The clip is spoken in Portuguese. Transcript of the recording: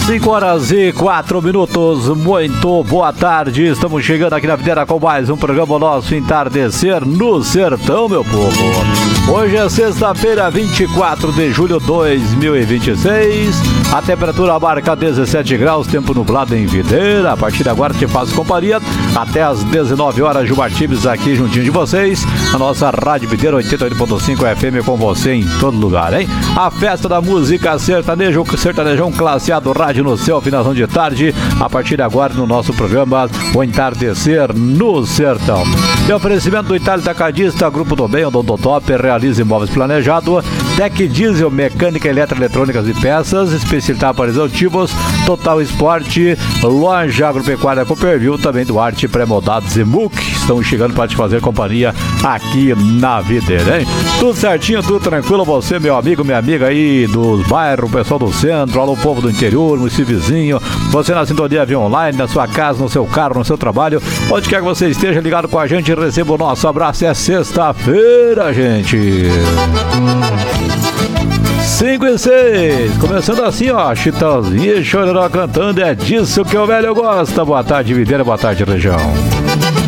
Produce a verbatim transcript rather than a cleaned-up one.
cinco horas e quatro minutos, muito boa tarde, estamos chegando aqui na Videira com mais um programa nosso Entardecer no Sertão, meu povo. Hoje é sexta-feira, vinte e quatro de julho de dois mil e vinte e seis, a temperatura marca dezessete graus, tempo nublado em Videira. A partir de agora te faço companhia até as dezenove horas, Gilmar Tibes aqui juntinho de vocês, na nossa Rádio Videira oitenta e oito ponto cinco F M, com você em todo lugar, hein? A festa da música sertaneja, o sertanejão classeado, rádio no céu, finalzão de tarde, a partir de agora no nosso programa O Entardecer no Sertão. De oferecimento do Itália Tacadista, Grupo do Bem, Odontotop, Realiza Imóveis Planejado, Tec Diesel, Mecânica, Eletroeletrônicas e Peças, Especialidade Aparelhos Auditivos, Total Esporte, Loja Agropecuária Cooperville, também do Arte Pré-Moldados e M U C, estão chegando para te fazer companhia aqui na Videira, hein? Tudo certinho, tudo tranquilo, você, meu amigo, minha amiga aí dos bairros, o pessoal do centro, alô, povo do interior, município vizinho, você na sintonia via online, na sua casa, no seu carro, no seu trabalho, onde quer que você esteja ligado com a gente, receba o nosso abraço. É sexta-feira, gente. cinco e seis, começando assim, ó, Chitãozinho e Chororó cantando, é disso que o velho gosta. Boa tarde, Videira, boa tarde, região.